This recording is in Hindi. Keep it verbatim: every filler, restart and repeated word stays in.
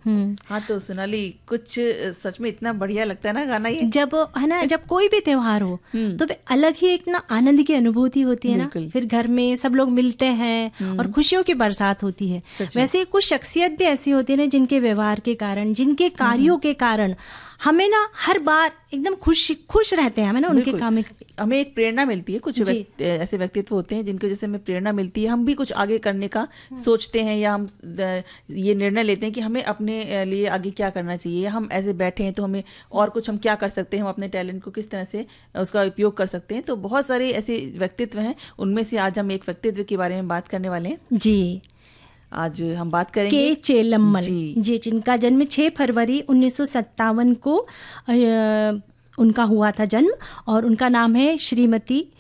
हाँ, तो सोनाली कुछ सच में इतना बढ़िया लगता है ना गाना ये, जब है ना, जब कोई भी त्योहार हो तो अलग ही एक ना आनंद की अनुभूति होती है ना, फिर घर में सब लोग मिलते हैं और खुशियों की बरसात होती है। वैसे कुछ शख्सियत भी ऐसी होती है ना, जिनके व्यवहार के कारण, जिनके कार्यों के कारण हमें ना हर बार एकदम खुश खुश रहते हैं, हमें ना उनके काम में हमें एक प्रेरणा मिलती है। कुछ व्यक्ति, ऐसे व्यक्तित्व होते हैं जिनके जैसे हमें प्रेरणा मिलती है, हम भी कुछ आगे करने का सोचते हैं, या हम ये निर्णय लेते हैं कि हमें अपने लिए आगे क्या करना चाहिए, या हम ऐसे बैठे हैं तो हमें और कुछ हम क्या कर सकते हैं, हम अपने टैलेंट को किस तरह से उसका उपयोग कर सकते हैं। तो बहुत सारे ऐसे व्यक्तित्व हैं, उनमें से आज हम एक व्यक्तित्व के बारे में बात करने वाले हैं जी। आज हम बात करेंगे के चेलम्मल जी, जी जिनका जन्म छह फरवरी उन्नीस सौ सत्तावन को आ, उनका हुआ था जन्म, और उनका नाम है श्रीमती